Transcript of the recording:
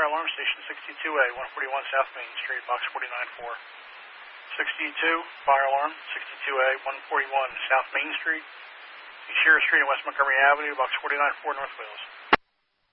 alarm, station 62A, 141 South Main Street, box 494. 62, fire alarm, 62A, 141 South Main Street, Shearer Street and West Montgomery Avenue, box 494, North Wales.